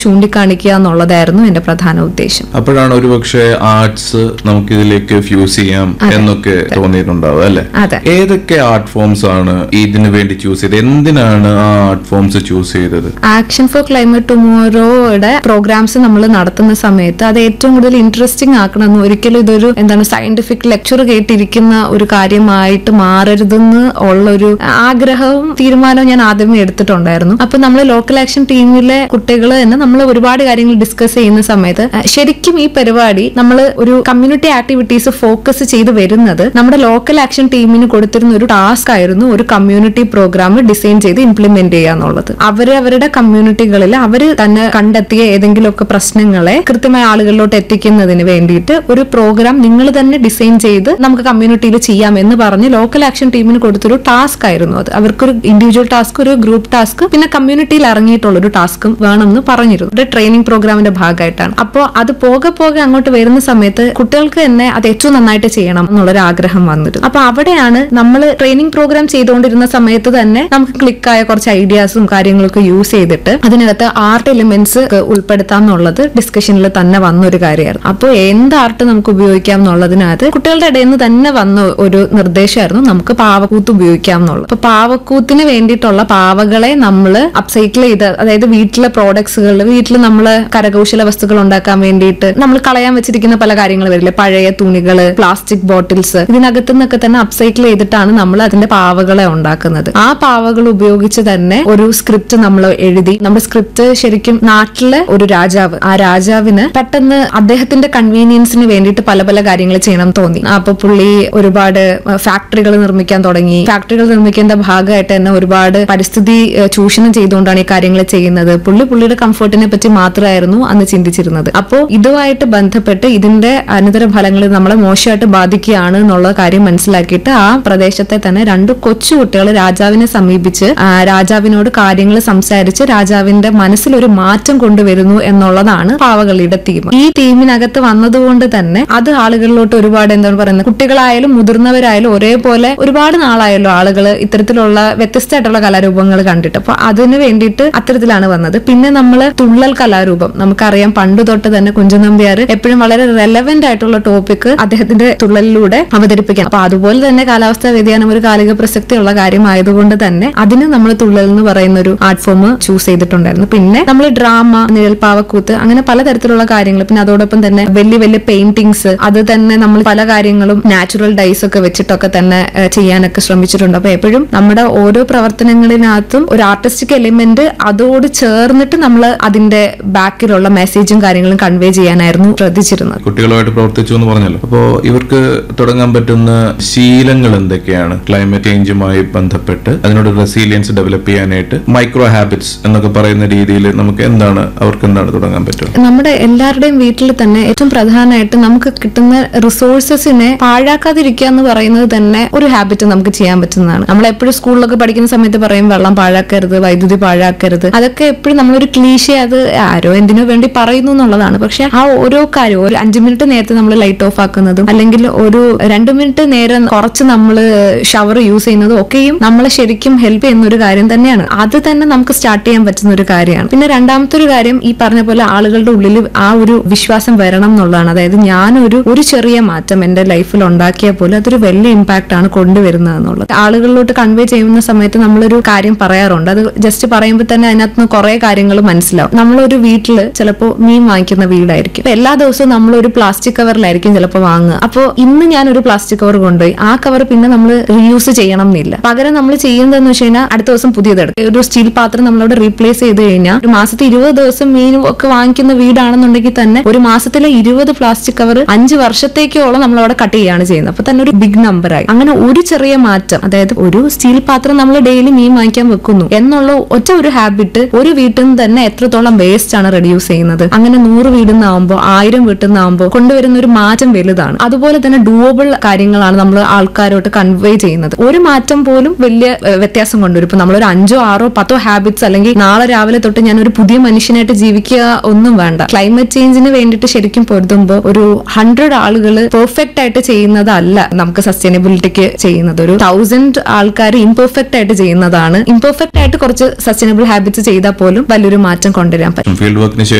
ചൂണ്ടിക്കാണിക്കുക എന്നുള്ളതായിരുന്നു എന്റെ പ്രധാന ഉദ്ദേശം. അപ്പോഴാണ് ഒരുപക്ഷെ ആർട്സ് നമുക്ക് ഇതിലേക്ക് ഫ്യൂസ് ചെയ്യാം എന്നൊക്കെ തോന്നിയിട്ടുണ്ടാവും അല്ലെ? ഏതൊക്കെ ആർട്ട് ഫോംസ് ആണ് ഇതിനു വേണ്ടി ചൂസ് ചെയ്തത്? എന്തിനാണ് ആ ആർട്ട് ഫോംസ് ചൂസ് ചെയ്തത്? ആക്ഷൻ ഫോർ ക്ലൈമറ്റ് ടുമോറോയുടെ പ്രോഗ്രാംസ് നമ്മൾ നടത്തുന്ന സമയത്ത് അത് ഏറ്റവും കൂടുതൽ ഇൻട്രസ്റ്റിംഗ് ആക്കണമെന്ന്, ഒരിക്കലും ഇതൊരു സയന്റിഫിക് ലെക്ചർ കേട്ടിരിക്കുന്ന ഒരു കാര്യമായിട്ട് മാറരുതെന്ന് ഉള്ളൊരു ആഗ്രഹവും തീരുമാനവും ഞാൻ ആദ്യമേ എടുത്തിട്ടുണ്ടായിരുന്നു. അപ്പൊ നമ്മൾ ലോക്കൽ ആക്ഷൻ ടീമിലെ കുട്ടികൾ തന്നെ നമ്മൾ ഒരുപാട് കാര്യങ്ങൾ ഡിസ്കസ് ചെയ്യുന്ന സമയത്ത് ശരിക്കും ഈ പരിപാടി നമ്മൾ ഒരു കമ്മ്യൂണിറ്റി ആക്ടിവിറ്റീസ് ഫോക്കസ് ചെയ്ത് വരുന്നത് നമ്മുടെ ലോക്കൽ ആക്ഷൻ ടീമിന് കൊടുത്തിരുന്ന ഒരു ടാസ്ക് ആയിരുന്നു ഒരു കമ്മ്യൂണിറ്റി പ്രോഗ്രാം ഡിസൈൻ ചെയ്ത് ഇംപ്ലിമെന്റ് ചെയ്യുക എന്നുള്ളത്. അവരുടെ കമ്മ്യൂണിറ്റികളിൽ അവർ തന്നെ കണ്ടെത്തിയ ഏതെങ്കിലുമൊക്കെ പ്രശ്നങ്ങളെ കൃത്യമായ ആളുകളിലോട്ട് എത്തിക്കുന്നതിന് വേണ്ടിയിട്ട് ഒരു പ്രോഗ്രാം നിങ്ങൾ തന്നെ ഡിസൈൻ ചെയ്ത് നമുക്ക് കമ്മ്യൂണിറ്റിയിൽ ചെയ്യാം എന്ന് പറഞ്ഞ് ലോക്കൽ ആക്ഷൻ ടീമിന് കൊടുത്തൊരു ടാസ്ക് ആയിരുന്നു അത്. അവർക്കൊരു ഇൻഡിവിജ്വൽ ടാസ്ക്, ഒരു ഗ്രൂപ്പ് ടാസ്ക്, പിന്നെ കമ്മ്യൂണിറ്റിയിൽ ഇറങ്ങിയിട്ടുള്ള ഒരു ടാസ്കും വേണമെന്ന് പറഞ്ഞിരുന്നു. ഒരു ട്രെയിനിങ് പ്രോഗ്രാമിന്റെ ഭാഗമായിട്ടാണ്. അപ്പോൾ അത് പോകെ അങ്ങോട്ട് വരുന്ന സമയത്ത് കുട്ടികൾക്ക് തന്നെ അത് ഏറ്റവും നന്നായിട്ട് ചെയ്യണം എന്നുള്ളൊരു ആഗ്രഹം വന്നിരുന്നു. അപ്പൊ അവിടെയാണ് നമ്മൾ ട്രെയിനിങ് പ്രോഗ്രാം ചെയ്തുകൊണ്ടിരുന്ന സമയത്ത് തന്നെ നമുക്ക് ക്ലിക്കായ കുറച്ച് ഐഡിയാസും കാര്യങ്ങളൊക്കെ യൂസ് ചെയ്തിട്ട് അതിനകത്ത് ആർട്ട് എലിമെന്റ്സ് ഉൾപ്പെടുത്താന്നുള്ളത് ഡിസ്കഷനിൽ തന്നെ വന്നൊരു കാര്യമായിരുന്നു. അപ്പോൾ എന്ത് ആർട്ട് നമുക്ക് ഉപയോഗിക്കാം എന്നുള്ളതിനകത്ത് കുട്ടികളുടെ ഇടയിൽ നിന്ന് തന്നെ വന്ന ഒരു നിർദ്ദേശമായിരുന്നു നമുക്ക് പാവക്കൂത്ത് ഉപയോഗിക്കാം എന്നുള്ളത്. അപ്പൊ പാവക്കൂത്തിന് വേണ്ടിയിട്ടുള്ള പാവകളെ നമ്മൾ അപ്സൈക്കിൾ ചെയ്ത്, അതായത് വീട്ടിലെ പ്രോഡക്ട്സുകൾ, വീട്ടിൽ നമ്മൾ കരകൗശല വസ്തുക്കൾ ഉണ്ടാക്കാൻ വേണ്ടിയിട്ട് നമ്മൾ കളയാൻ വെച്ചിരിക്കുന്ന പല കാര്യങ്ങൾ വരില്ലേ, പഴയ തുണികള്, പ്ലാസ്റ്റിക് ബോട്ടിൽസ്, ഇതിനകത്തു നിന്നൊക്കെ തന്നെ അപ്സൈക്കിൾ ചെയ്തിട്ടാണ് നമ്മൾ അതിന്റെ പാവകളെ ഉണ്ടാക്കുന്നത്. ആ പാവകൾ ഉപയോഗിച്ച് തന്നെ ഒരു സ്ക്രിപ്റ്റ് നമ്മൾ എഴുതി. നമ്മുടെ സ്ക്രിപ്റ്റ് ശരിക്കും നാട്ടിലെ ഒരു രാജാവ്, ആ രാജാവിന് പെട്ടെന്ന് അദ്ദേഹത്തിന്റെ കൺവീനിയൻസിന് വേണ്ടിയിട്ട് പല പല കാര്യങ്ങൾ ചെയ്യണം തോന്നി. അപ്പൊ പുള്ളി ഒരുപാട് ഫാക്ടറികൾ നിർമ്മിക്കാൻ തുടങ്ങി. ഫാക്ടറികൾ നിർമ്മിക്കേണ്ട ഭാഗമായിട്ട് തന്നെ ഒരുപാട് പരിസ്ഥിതി ചൂഷണം ചെയ്തുകൊണ്ടാണ് ഈ കാര്യങ്ങൾ ചെയ്യുന്നത്. പുള്ളിയുടെ കംഫർട്ടിനെ പറ്റി മാത്രമായിരുന്നു അന്ന് ചിന്തിച്ചിരുന്നത്. അപ്പോ ഇതുമായിട്ട് ബന്ധപ്പെട്ട് ഇതിന്റെ അനന്തര ഫലങ്ങൾ നമ്മളെ മോശമായിട്ട് ബാധിക്കുകയാണ് എന്നുള്ള കാര്യം മനസ്സിലാക്കിയിട്ട് ആ പ്രദേശത്തെ തന്നെ 2 കൊച്ചുകുട്ടികൾ രാജാവിനെ സമീപിച്ച് രാജാവിനോട് കാര്യങ്ങൾ സംസാരിച്ച് രാജാവിന്റെ മനസ്സിലൊരു മാറ്റം കൊണ്ടുവരുന്നു എന്നുള്ളതാണ് പാവകളിയുടെ തീം. ഈ തീമിനകത്ത് വന്നതുകൊണ്ട് തന്നെ അത് ആളുകളിലോട്ട് ഒരുപാട് എന്താണ് പറയുന്നത്, കുട്ടികളായാലും മുതിർന്നവരായാലും ഒരേപോലെ ഒരുപാട് നാളായല്ലോ ആളുകൾ ഇത്തരത്തിലുള്ള വ്യത്യസ്തമായിട്ടുള്ള കലാരൂപങ്ങൾ കണ്ടിട്ട്. അപ്പൊ അതിന് വേണ്ടിയിട്ട് അത്തരത്തിലാണ് വന്നത്. പിന്നെ നമ്മള് തുള്ളൽ കലാരൂപം, നമുക്കറിയാം പണ്ട് തൊട്ട് തന്നെ കുഞ്ചൻ നമ്പ്യാർ എപ്പോഴും വളരെ റെലവെന്റ് ആയിട്ടുള്ള ടോപ്പിക് അദ്ദേഹത്തിന്റെ തുള്ളലിലൂടെ അവതരിപ്പിക്കാം. അപ്പൊ അതുപോലെ തന്നെ കാലാവസ്ഥാ വ്യതിയാനം ഒരു കാലിക പ്രസക്തിയുള്ള കാര്യമായതുകൊണ്ട് തന്നെ അതിന് നമ്മൾ തുള്ളൽ എന്ന് പറയുന്ന ഒരു ആർട്ട് ഫോം ചൂസ് ചെയ്തിട്ടുണ്ടായിരുന്നു. പിന്നെ നമ്മൾ ഡ്രാമ, നിഴൽപ്പാവക്കൂത്ത്, അങ്ങനെ പലതരത്തിലുള്ള കാര്യങ്ങൾ, പിന്നെ അതോടൊപ്പം തന്നെ വലിയ വലിയ പെയിന്റിങ്സ്, അത് തന്നെ നമ്മൾ പല കാര്യങ്ങളും നാച്ചുറൽ ഡൈസ് ഒക്കെ വെച്ചിട്ടൊക്കെ തന്നെ ചെയ്യാനൊക്കെ ശ്രമിച്ചിട്ടുണ്ട്. അപ്പൊ എപ്പോഴും നമ്മുടെ ഓരോ പ്രവർത്തനങ്ങളിനകത്തും ഒരു ആർട്ടിസ്റ്റിക് എലിമെന്റ് അതോട് ചേർന്നിട്ട് നമ്മൾ അതിന്റെ ബാക്കിലുള്ള മെസ്സേജും കാര്യങ്ങളും കൺവേ ചെയ്യാനായിരുന്നു ശ്രദ്ധിച്ചിരുന്നത്. കുട്ടികളുമായിട്ട് പ്രവർത്തിച്ചു എന്ന് പറഞ്ഞല്ലോ. അപ്പോ ഇവർക്ക് തുടങ്ങാൻ പറ്റുന്ന ശീലങ്ങൾ എന്തൊക്കെയാണ് ക്ലൈമറ്റ് ചേഞ്ചുമായി ബന്ധപ്പെട്ട് അതിനോട് റെസീലിയൻസ് ഡെവലപ്പ് ചെയ്യാനായിട്ട്? മൈക്രോ ഹാബിറ്റ്സ് എന്നൊക്കെ പറയുന്ന രീതിയിൽ നമുക്ക് അവർക്ക് എന്താണ് തുടങ്ങാൻ പറ്റുക? നമ്മുടെ എല്ലാവരുടെയും വീട്ടിൽ തന്നെ ഏറ്റവും പ്രധാനമായിട്ട് നമുക്ക് കിട്ടുന്ന റിസോഴ്സസിനെ പാഴാക്കാതിരിക്കുക എന്ന് പറയുന്നത് തന്നെ ഒരു ഹാബിറ്റ് നമുക്ക് ചെയ്യാൻ പറ്റുന്നതാണ്. നമ്മൾ എപ്പോഴും സ്കൂളിലൊക്കെ പഠിക്കുന്ന സമയത്ത് പറയും വെള്ളം പാഴാക്കരുത്, വൈദ്യുതി പാഴാക്കരുത്. അതൊക്കെ എപ്പോഴും നമ്മളൊരു ക്ലീശേ, അത് ആരോ എന്തിനു വേണ്ടി പറയുന്നു എന്നുള്ളതാണ്. പക്ഷെ ആ ഓരോ കാര്യവും ഒരു 5 മിനിറ്റ് നേരത്തെ നമ്മൾ ലൈറ്റ് ഓഫ് ആക്കുന്നതും അല്ലെങ്കിൽ ഒരു 2 മിനിറ്റ് നേരം കുറച്ച് നമ്മൾ ഷവർ യൂസ് ചെയ്യുന്നതും ഒക്കെയും നമ്മളെ ശരിക്കും ഹെൽപ്പ് ചെയ്യുന്ന ഒരു കാര്യം തന്നെയാണ്. അത് തന്നെ നമുക്ക് സ്റ്റാർട്ട് ചെയ്യാൻ പറ്റുന്ന ഒരു കാര്യമാണ്. പിന്നെ രണ്ടാമത്തെ ഒരു കാര്യം, ഈ പറഞ്ഞ പോലെ ആളുകളുടെ ഉള്ളിൽ ആ ഒരു വിശ്വാസം വരണം എന്നുള്ളതാണ്. അതായത് ഞാനൊരു ചെറിയ മാറ്റം എന്റെ ലൈഫിൽ ഉണ്ടാക്കിയാൽ പോലും അതൊരു വലിയ ഇമ്പാക്ട് ആണ് കൊണ്ടുവരുന്നത് എന്നുള്ളത്. ആളുകളിലോട്ട് കൺവേ ചെയ്യുന്ന സമയത്ത് നമ്മളൊരു കാര്യം പറയാറുണ്ട്. അത് ജസ്റ്റ് പറയുമ്പോൾ തന്നെ അതിനകത്ത് കുറെ കാര്യങ്ങൾ മനസ്സിലാവും. നമ്മളൊരു വീട്ടില് ചിലപ്പോൾ മീൻ വാങ്ങിക്കുന്ന വീടായിരിക്കും. എല്ലാ ദിവസവും നമ്മളൊരു പ്ലാസ്റ്റിക് കവറിലായിരിക്കും ചിലപ്പോൾ വാങ്ങുക. അപ്പോൾ ഇന്ന് ഞാനൊരു പ്ലാസ്റ്റിക് കവർ കൊണ്ടുപോയി, ആ കവർ പിന്നെ നമ്മൾ റീയൂസ് ചെയ്യണം എന്നില്ല. പകരം നമ്മൾ ചെയ്യുന്നതെന്ന് വെച്ച് കഴിഞ്ഞാൽ അടുത്ത ദിവസം പുതിയതെടുക്കും. ഒരു സ്റ്റീൽ പാത്രം നമ്മളോട് റീപ്ലേസ് ചെയ്ത് കഴിഞ്ഞാൽ ഒരു മാസത്തിൽ 20 ദിവസം മീനും ഒക്കെ വാങ്ങിക്കുന്ന വീടാണെന്നുണ്ടെങ്കിൽ തന്നെ ഒരു മാസത്തിലെ 20 പ്ലാസ്റ്റിക് കവർ 5 വർഷത്തേക്കോളം നമ്മളവിടെ കട്ട് ചെയ്യുകയാണ് ചെയ്യുന്നത്. അപ്പൊ തന്നെ ഒരു ബിഗ് നമ്പർ ആയി. അങ്ങനെ ഒരു ചെറിയ മാറ്റം, അതായത് ഒരു സ്റ്റീൽ പാത്രം നമ്മൾ ഡെയിലി മീൻ വാങ്ങിക്കാൻ വെക്കുന്നു എന്നുള്ള ഒരു ഹാബിറ്റ് ഒരു വീട്ടിൽ നിന്ന് തന്നെ എത്രത്തോളം വേസ്റ്റ് ആണ് റെഡ്യൂസ് ചെയ്യുന്നത്. അങ്ങനെ 100 വീട്ടിൽ നിന്നാവുമ്പോൾ 1000 വീട്ടിൽ നിന്നാവുമ്പോൾ കൊണ്ടുവരുന്ന ഒരു മാറ്റം വലുതാണ്. അതുപോലെ തന്നെ ഡൂവബിൾ കാര്യങ്ങളാണ് നമ്മൾ ആൾക്കാരോട്ട് കൺവേ ചെയ്യുന്നത്. ഒരു മാറ്റം പോലും വലിയ വ്യത്യാസം കൊണ്ടുവരും. ഇപ്പൊ നമ്മളൊരു 5, 6, 10 ഹാബിറ്റ്സ് അല്ലെങ്കിൽ നാളെ രാവിലെ തൊട്ട് ഞാൻ ഒരു പുതിയ മനുഷ്യനായിട്ട് ജീവിക്കുക ഒന്നും വേണ്ട. ക്ലൈമറ്റ് ചേഞ്ചിന് വേണ്ടിയിട്ട് ശരിക്കും പൊരുതുമ്പോൾ ഒരു 100 ആളുകൾ പെർഫെക്റ്റ് ആയിട്ട് ചെയ്യുന്നതല്ല നമുക്ക് സസ്റ്റൈനബിലിറ്റിക്ക് ചെയ്യുന്നത്. ഒരു 1000 ആൾക്കാർ ഇംപെർഫെക്റ്റ് ആയിട്ട് ചെയ്യുന്നതാണ്. ഇംപെർഫെക്റ്റ് ആയിട്ട് കുറച്ച് സസ്റ്റൈനബിൾ ഹാബിറ്റ്സ് ചെയ്താൽ പോലും വലിയൊരു മാറ്റം കൊണ്ടുവരും. കൊണ്ടുവരാൻ പറ്റും. ഫീൽഡ് വർക്കിന്